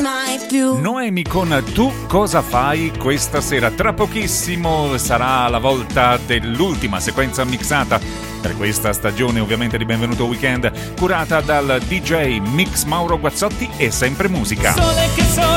mai più. Noemi con Tu cosa fai questa sera? Tra pochissimo sarà la volta dell'ultima sequenza mixata per questa stagione, ovviamente, di Benvenuto Weekend, curata dal DJ Mix Mauro Guazzotti e sempre musica.